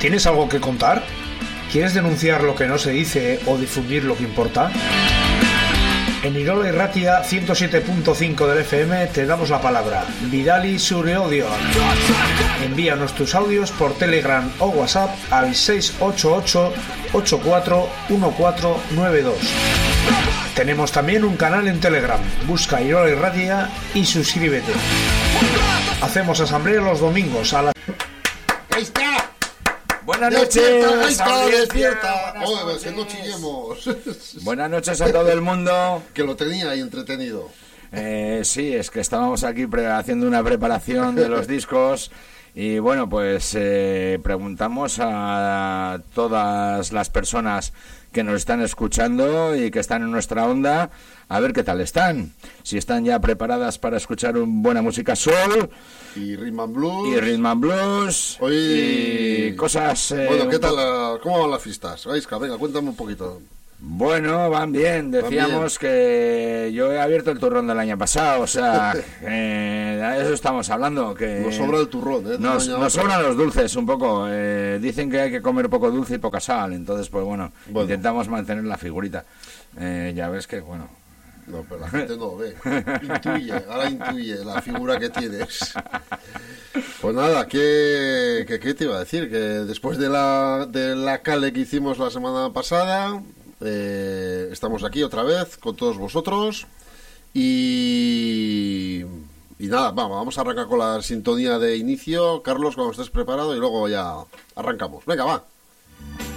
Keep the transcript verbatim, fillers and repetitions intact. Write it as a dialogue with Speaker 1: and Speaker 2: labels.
Speaker 1: ¿Tienes algo que contar? ¿Quieres denunciar lo que no se dice o difundir lo que importa? En Irola Irratia ciento siete punto cinco del F M te damos la palabra. Bidali zure odio. Envíanos tus audios por Telegram o WhatsApp al seis ocho ocho, ocho cuatro uno cuatro nueve dos. Tenemos también un canal en Telegram. Busca Irola Irratia y suscríbete. Hacemos asamblea los domingos a las...
Speaker 2: ¡Ahí está!
Speaker 3: Buenas noches,
Speaker 2: ¡Despierta, ahí está, despierta!
Speaker 3: Buenas
Speaker 2: Oye,
Speaker 3: noches.
Speaker 2: que no chillemos.
Speaker 3: Buenas noches a todo el mundo.
Speaker 2: Que lo tenía ahí entretenido.
Speaker 3: Eh, sí, es que estábamos aquí pre- haciendo una preparación de los discos y bueno, pues eh, preguntamos a todas las personas que nos están escuchando y que están en nuestra onda a ver qué tal están. Si están ya preparadas para escuchar un buena música soul
Speaker 2: Y Rhythm and Blues.
Speaker 3: y rhythm and blues
Speaker 2: Oye,
Speaker 3: y cosas... eh,
Speaker 2: Bueno, ¿qué
Speaker 3: un
Speaker 2: tal?
Speaker 3: po-
Speaker 2: La, ¿Cómo van las fiestas? Gaisca, venga, cuéntame un poquito.
Speaker 3: Bueno, van bien. Decíamos que yo he abierto el turrón del año pasado, o sea, eh, de eso estamos hablando. Que
Speaker 2: Nos sobra el turrón, ¿eh?
Speaker 3: Nos,
Speaker 2: Mañana
Speaker 3: nos
Speaker 2: otro.
Speaker 3: sobran los dulces un poco. Eh, dicen que hay que comer poco dulce y poca sal, entonces, pues bueno,
Speaker 2: Bueno.
Speaker 3: intentamos mantener la figurita. Eh, ya ves que, bueno.
Speaker 2: No, pero la gente no lo ve. Intuye, ahora intuye la figura que tienes. Pues nada, ¿qué, qué, qué te iba a decir? Que después de la, de la cale que hicimos la semana pasada, eh, estamos aquí otra vez con todos vosotros. Y, y nada, vamos, vamos a arrancar con la sintonía de inicio. Carlos, cuando estés preparado, y luego ya arrancamos. Venga, va.